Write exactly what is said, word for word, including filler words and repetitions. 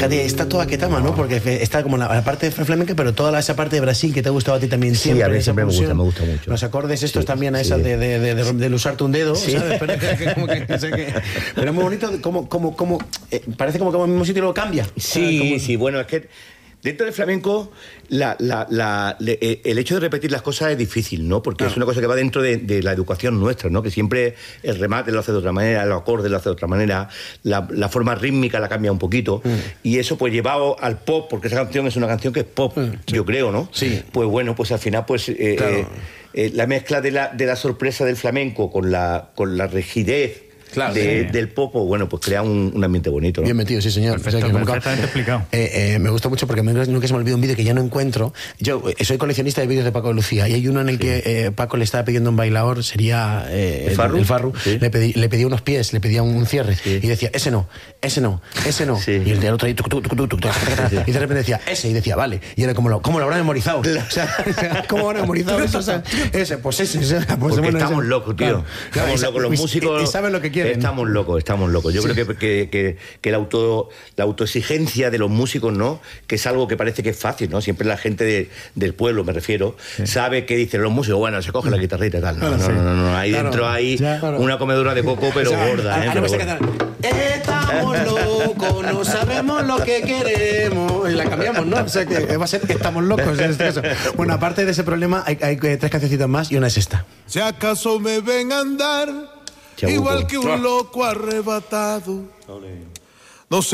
fíjate, está toda Ketama, ¿no? Porque está como la, la parte flamenca, pero toda esa parte de Brasil que te ha gustado a ti también siempre. Sí, a mí siempre me gusta, me gusta mucho. Los acordes estos sí, también a sí. esas de, de, de, de, de usarte un dedo, sí. ¿sabes? Pero, que, como que, o sea que, pero es muy bonito, como, como, como, eh, parece como que en el mismo sitio lo cambia. Sí, como, sí, bueno, es que dentro del flamenco la, la, la, le, el hecho de repetir las cosas es difícil, ¿no? Porque claro. es una cosa que va dentro de, de la educación nuestra, ¿no? Que siempre el remate lo hace de otra manera, los acordes lo hace de otra manera, la, la forma rítmica la cambia un poquito, mm. y eso pues llevado al pop, porque esa canción es una canción que es pop, mm, sí. yo creo, ¿no? Sí. Pues bueno, pues al final pues eh, claro. eh, eh, la mezcla de la, de la sorpresa del flamenco con la, con la rigidez Claro, de, sí. del pop, bueno, pues crea un, un ambiente bonito, ¿no? Bien metido, sí, señor. Perfecto, o sea, perfectamente explicado. Eh, eh, me gusta mucho porque nunca se me olvida un vídeo que ya no encuentro. Yo eh, soy coleccionista de vídeos de Paco de Lucía y hay uno en el sí. que eh, Paco le estaba pidiendo un bailador, sería eh, el Farru, el Farru sí. le, pedí, le pedía unos pies, le pedía un, un cierre sí. y decía, ese no, ese no, ese no. Sí. Y el de otro ahí, tuc, tuc, tuc, tuc, tuc, sí. y de repente decía, ese, y decía, vale. Y era como lo, ¿cómo lo habrán memorizado? O sea, ¿cómo habrán memorizado eso? O sea, ese, pues ese. ese pues porque bueno, estamos ese. locos, tío. Claro, estamos locos, los y, músicos. Y, y saben lo que quieren. Estamos locos, estamos locos. Yo sí. creo que, que, que, que la, auto, la autoexigencia de los músicos, ¿no? Que es algo que parece que es fácil, ¿no? Siempre la gente de, del pueblo, me refiero, sí. sabe que dicen los músicos, bueno, se coge la guitarrita y tal. No, no, no, no, no. Ahí claro, dentro hay ya, claro. una comedura de coco, pero o sea, gorda, ¿eh? Pero gorda. Estamos locos, no sabemos lo que queremos. Y la cambiamos, ¿no? O sea que va a ser estamos locos en este caso. Bueno, aparte de ese problema, hay, hay tres cancioncitas más y una es esta. Si acaso me ven andar Chabuco. Igual que un loco arrebatado, no sé.